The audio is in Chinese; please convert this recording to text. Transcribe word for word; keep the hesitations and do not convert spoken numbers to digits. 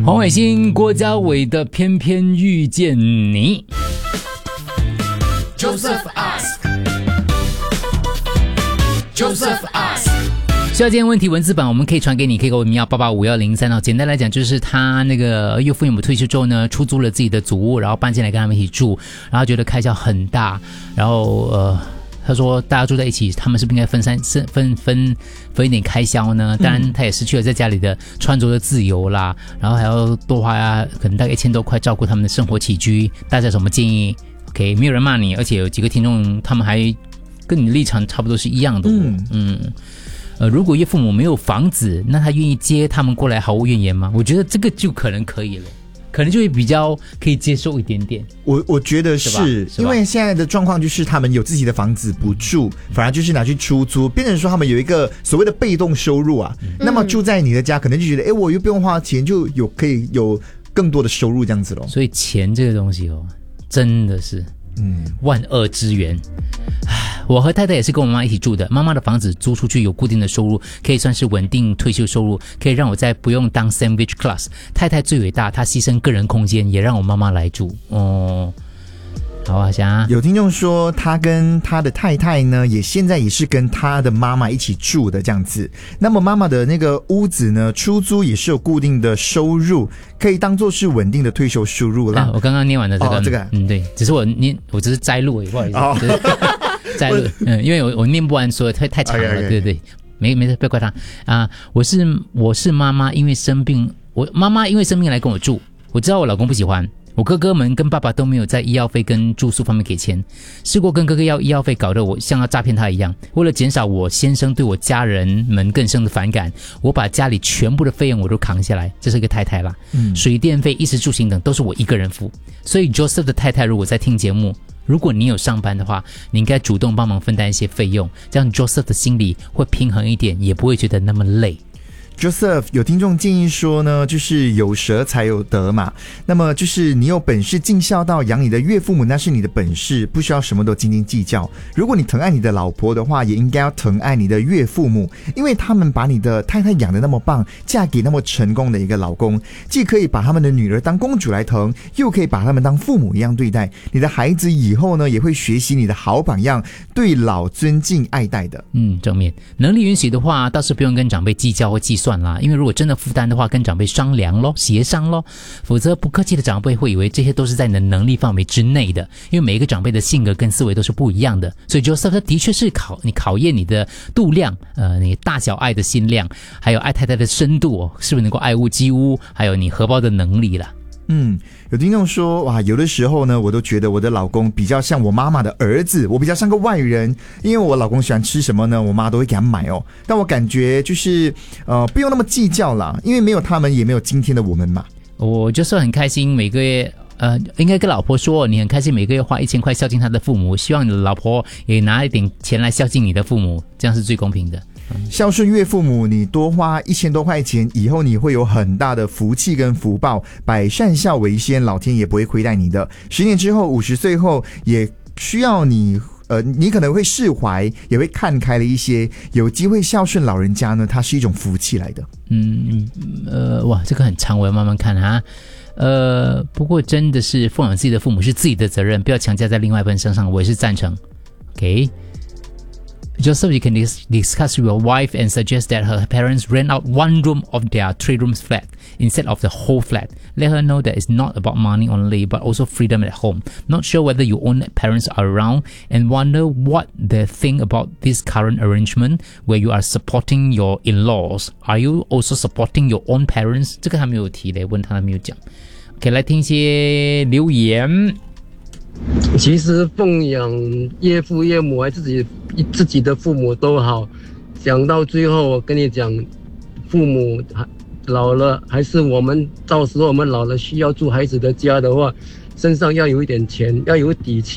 黄伟星、郭家伟的《偏偏遇见你》。Joseph ask。Joseph ask。需要今天问题文字版，我们可以传给你，可以给我们要八八五幺零三号。简单来讲，就是他那个岳父岳母退休之后呢，出租了自己的祖屋，然后搬进来跟他们一起住，然后觉得开销很大，然后呃。他说大家住在一起，他们是不是应该分散分分分一点开销呢？当然他也失去了在家里的穿着的自由啦，然后还要多花呀，可能大概一千多块照顾他们的生活起居。大家有什么建议 ？OK， 没有人骂你，而且有几个听众他们还跟你的立场差不多是一样的、哦。嗯嗯，呃，如果岳父母没有房子，那他愿意接他们过来毫无怨言吗？我觉得这个就可能可以了。可能就会比较可以接受一点点。 我我觉得 是, 是, 是因为现在的状况就是他们有自己的房子不住，反而就是拿去出租，变成说他们有一个所谓的被动收入啊、嗯、那么住在你的家可能就觉得哎，我又不用花钱，就有可以有更多的收入这样子咯。 所以钱这个东西哦，真的是嗯万恶之源。我和太太也是跟我妈妈一起住的，妈妈的房子租出去有固定的收入，可以算是稳定退休收入，可以让我在不用当 sandwich class。 太太最伟大，她牺牲个人空间也让我妈妈来住哦。好啊，想啊， 有听众说他跟他的太太呢，也现在也是跟他的妈妈一起住的这样子。那么妈妈的那个屋子呢，出租也是有固定的收入，可以当做是稳定的退休收入啦。 啊、我刚刚念完的这个， 哦、这个， 嗯，对，只是我念，我只是摘录而已，不好意思，哦、摘录，嗯，因为我我念不完，所以太太长了， okay, okay. 对对对，没没事，不要怪他啊。我是我是妈妈，因为生病，我妈妈因为生病来跟我住，我知道我老公不喜欢。我哥哥们跟爸爸都没有在医药费跟住宿方面给钱，试过跟哥哥要医药费，搞得我像要诈骗他一样。为了减少我先生对我家人们更深的反感，我把家里全部的费用我都扛下来，这是一个太太啦、嗯、水电费、衣食住行等都是我一个人付。所以 Joseph 的太太如果在听节目，如果你有上班的话，你应该主动帮忙分担一些费用，这样 Joseph 的心里会平衡一点，也不会觉得那么累。 Joseph 有听众建议说呢，就是有舍才有得嘛，那么就是你有本事尽孝道养你的岳父母，那是你的本事，不需要什么都斤斤计较。如果你疼爱你的老婆的话，也应该要疼爱你的岳父母，因为他们把你的太太养得那么棒，嫁给那么成功的一个老公，既可以把他们的女儿当公主来疼，又可以把他们当父母一样对待。你的孩子以后呢，也会学习你的好榜样，对老尊敬爱戴的。 嗯，正面能力允许的话，倒是不用跟长辈计较或计算啦，因为如果真的负担的话，跟长辈商量咯，协商咯，否则不客气的长辈会以为这些都是在你的能力范围之内的，因为每一个长辈的性格跟思维都是不一样的。所以 Joseph 的确是考你考验你的度量，呃，你大小爱的心量，还有爱太太的深度哦，是不是能够爱屋及乌，还有你荷包的能力啦。 嗯，有听众说，哇，有的时候呢，我都觉得我的老公比较像我妈妈的儿子，我比较像个外人，因为我老公喜欢吃什么呢，我妈都会给他买哦。但我感觉就是，呃，不用那么计较啦，因为没有他们，也没有今天的我们嘛。 我就是很开心，每个月，呃，应该跟老婆说，你很开心每个月花一千块孝敬他的父母，希望你的老婆也拿一点钱来孝敬你的父母，这样是最公平的。 孝顺岳父母，你多花一千多块钱，以后你会有很大的福气跟福报，百善孝为先，老天也不会亏待你的。十年之后，五十岁后，也需要你，呃，你可能会释怀，也会看开了一些。有机会孝顺老人家呢，它是一种福气来的。 嗯，呃，哇，这个很长，我要慢慢看啊。呃，不过真的是奉养自己的父母是自己的责任，不要强加在另外一半身上，我也是赞成。OK。Joseph, you can dis- discuss with your wife and suggest that her parents rent out one room of their three-room flat instead of the whole flat. Let her know that it's not about money only, but also freedom at home. Not sure whether your own parents are around and wonder what they think about this current arrangement where you are supporting your in-laws. Are you also supporting your own parents? 这个还没有提嘞，问他没有讲。OK， 来听一些留言。 其实奉养岳父岳母还自己自己的父母都好，讲到最后我跟你讲，父母老了还是我们到时候我们老了需要住孩子的家的话，身上要有一点钱，要有底气。